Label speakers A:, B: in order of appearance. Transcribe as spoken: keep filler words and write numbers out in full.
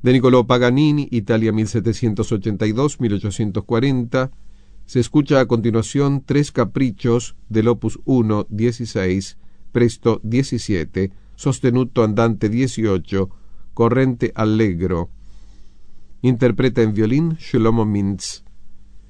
A: de Niccolò Paganini, Italia mil setecientos ochenta y dos a mil ochocientos cuarenta. Se escucha a continuación tres caprichos del opus uno, dieciséis, presto diecisiete, sostenuto andante dieciocho, corrente allegro. Interpreta en violín Shlomo Mintz.